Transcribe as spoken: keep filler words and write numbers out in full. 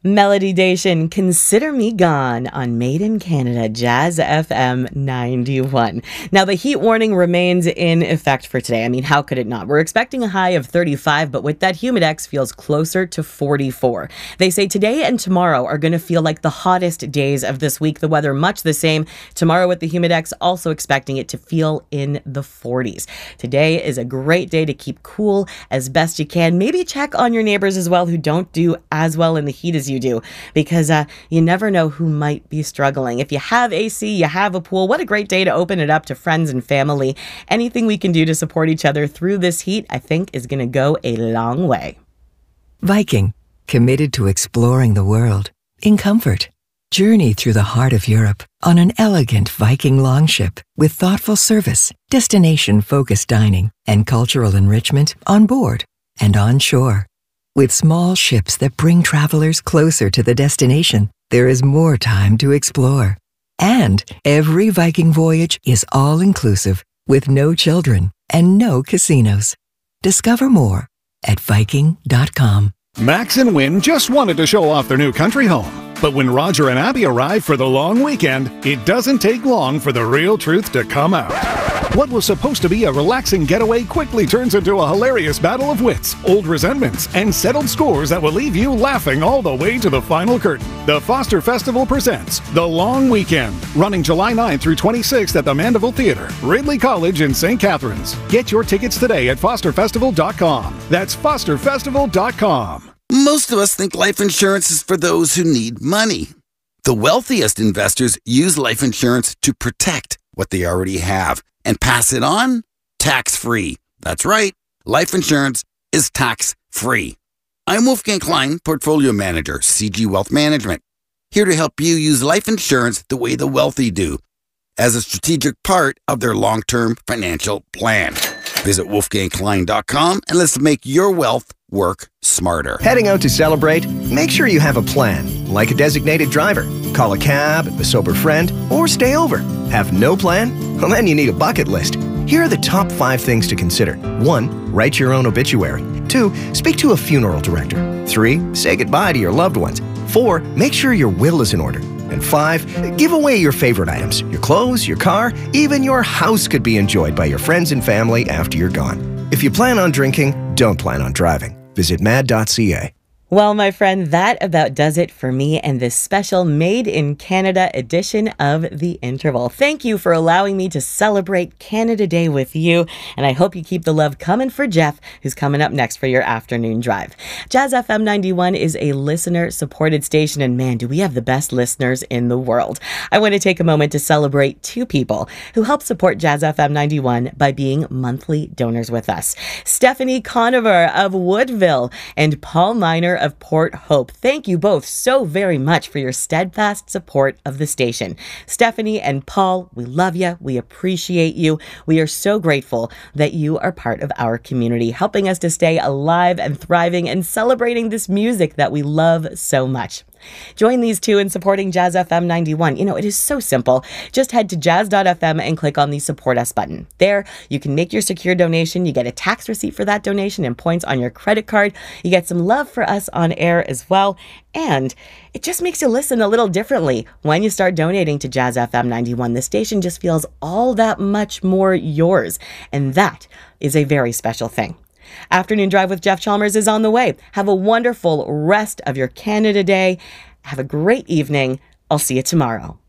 Melody Dation, Consider Me Gone on Made in Canada, Jazz F M ninety-one. Now, the heat warning remains in effect for today. I mean, how could it not? We're expecting a high of thirty-five, but with that humidex feels closer to forty-four. They say today and tomorrow are going to feel like the hottest days of this week. The weather much the same. Tomorrow with the humidex, also expecting it to feel in the forties. Today is a great day to keep cool as best you can. Maybe check on your neighbors as well who don't do as well in the heat as you do, because uh, you never know who might be struggling. If you have A C, you have a pool, what a great day to open it up to friends and family. Anything we can do to support each other through this heat, I think, is going to go a long way. Viking, committed to exploring the world in comfort. Journey through the heart of Europe on an elegant Viking longship with thoughtful service, destination-focused dining, and cultural enrichment on board and on shore. With small ships that bring travelers closer to the destination, there is more time to explore. And every Viking voyage is all-inclusive with no children and no casinos. Discover more at Viking dot com. Max and Win just wanted to show off their new country home. But when Roger and Abby arrive for the long weekend, it doesn't take long for the real truth to come out. What was supposed to be a relaxing getaway quickly turns into a hilarious battle of wits, old resentments, and settled scores that will leave you laughing all the way to the final curtain. The Foster Festival presents The Long Weekend, running July ninth through twenty-sixth at the Mandeville Theatre, Ridley College in Saint Catharines. Get your tickets today at foster festival dot com. That's foster festival dot com. Most of us think life insurance is for those who need money. The wealthiest investors use life insurance to protect what they already have and pass it on tax-free. That's right, life insurance is tax-free. I'm Wolfgang Klein, Portfolio Manager, C G Wealth Management, here to help you use life insurance the way the wealthy do, as a strategic part of their long-term financial plan. Visit wolfgang klein dot com and let's make your wealth work smarter. Heading out to celebrate? Make sure you have a plan, like a designated driver. Call a cab, a sober friend, or stay over. Have no plan? Well, then you need a bucket list. Here are the top five things to consider. One, write your own obituary. Two, speak to a funeral director. Three, say goodbye to your loved ones. Four, make sure your will is in order. And five, give away your favorite items. Your clothes, your car, even your house could be enjoyed by your friends and family after you're gone. If you plan on drinking, don't plan on driving. Visit mad dot c a. Well, my friend, that about does it for me and this special Made in Canada edition of The Interval. Thank you for allowing me to celebrate Canada Day with you, and I hope you keep the love coming for Jeff, who's coming up next for your afternoon drive. Jazz F M ninety-one is a listener-supported station, and man, do we have the best listeners in the world. I want to take a moment to celebrate two people who help support Jazz F M ninety-one by being monthly donors with us. Stephanie Conover of Woodville and Paul Miner of Port Hope. Thank you both so very much for your steadfast support of the station. Stephanie and Paul, we love you. We appreciate you. We are so grateful that you are part of our community, helping us to stay alive and thriving and celebrating this music that we love so much. Join these two in supporting Jazz F M ninety-one. You know, it is so simple. Just head to jazz dot f m and click on the Support Us button. There, you can make your secure donation. You get a tax receipt for that donation and points on your credit card. You get some love for us on air as well. And it just makes you listen a little differently. When you start donating to Jazz F M ninety-one, the station just feels all that much more yours. And that is a very special thing. Afternoon Drive with Jeff Chalmers is on the way. Have a wonderful rest of your Canada Day. Have a great evening. I'll see you tomorrow.